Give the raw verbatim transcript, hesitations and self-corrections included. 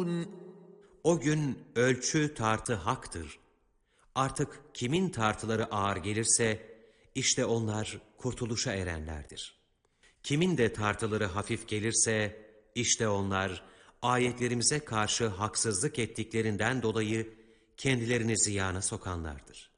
يعدلون O gün ölçü tartı haktır. Artık kimin tartıları ağır gelirse, işte onlar kurtuluşa erenlerdir. Kimin de tartıları hafif gelirse, işte onlar ayetlerimize karşı haksızlık ettiklerinden dolayı kendilerini ziyana sokanlardır.